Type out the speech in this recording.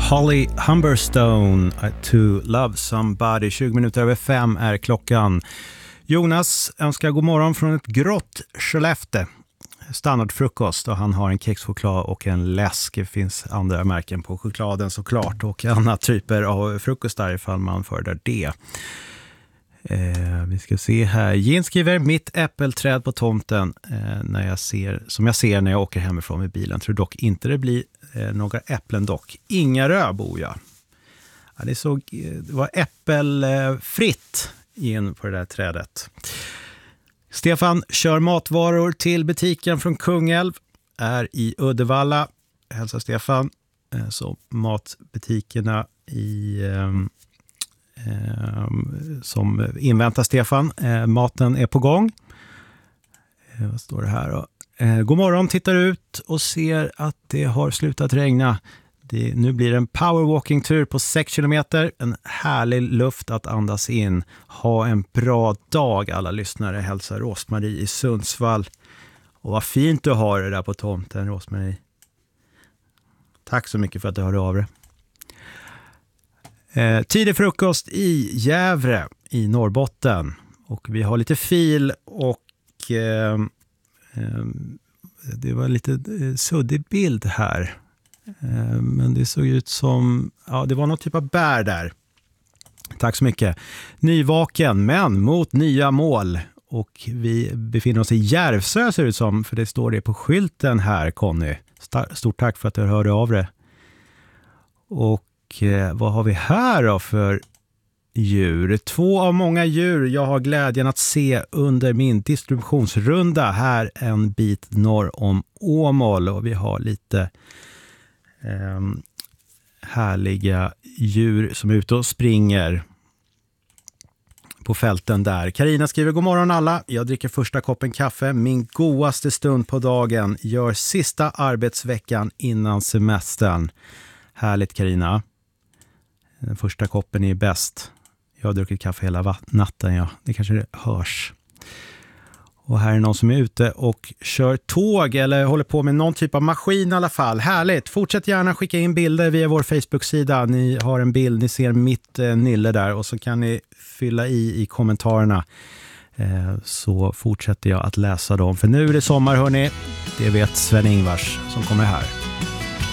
Holly Humberstone, To Love Somebody. 20 minuter över 5 är klockan. Jonas önskar god morgon från ett grått Skellefteå. Standardfrukost, och han har en kexchoklad och en läsk. Det finns andra märken på chokladen såklart, och andra typer av frukostar ifall man föredrar det. Vi ska se här. Jens skriver, mitt äppelträd på tomten som jag ser när jag åker hemifrån med bilen. Tror dock inte det blir några äpplen dock. Ingarö bor jag. Ja, det var äppelfritt in på det där trädet. Stefan kör matvaror till butiken från Kungälv. Är i Uddevalla. Hälsa Stefan. Så matbutikerna som inväntar Stefan. Maten är på gång. Vad står det här då? God morgon, tittar ut och ser att det har slutat regna. Nu blir det en powerwalking-tur på 6 kilometer. En härlig luft att andas in. Ha en bra dag alla lyssnare. Hälsar Rosmarie i Sundsvall. Och vad fint du har det där på tomten, Rosmarie. Tack så mycket för att du hörde av dig. Tidig frukost i Gävle i Norrbotten. Och vi har lite fil och det var lite suddig bild här. Men det såg ut som, ja, det var någon typ av bär där. Tack så mycket. Nyvaken men mot nya mål. Och vi befinner oss i Järvsö ser det ut som, för det står det på skylten här, Conny. Stort tack för att du hörde av dig. Och vad har vi här då för djur? 2 av många djur jag har glädjen att se under min distributionsrunda här en bit norr om Åmål. Och vi har lite härliga djur som är ute och springer på fälten där. Carina skriver, god morgon alla. Jag dricker första koppen kaffe. Min godaste stund på dagen. Gör sista arbetsveckan innan semestern. Härligt, Carina. Den första koppen är bäst. Jag har druckit kaffe hela natten, ja. Det kanske det hörs. Och här är någon som är ute och kör tåg eller håller på med någon typ av maskin i alla fall. Härligt! Fortsätt gärna skicka in bilder via vår Facebook-sida. Ni har en bild, ni ser mitt nylle där, och så kan ni fylla i kommentarerna. Så fortsätter jag att läsa dem. För nu är det sommar, hörni. Det vet Sven Ingvars som kommer här.